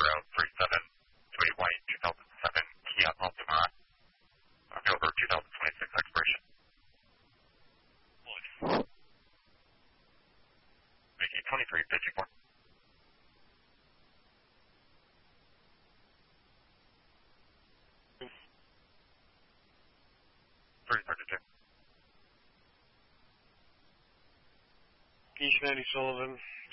White 2007 Kia Altima, October 2026 expiration. Mickey 2354. East 90 Sullivan.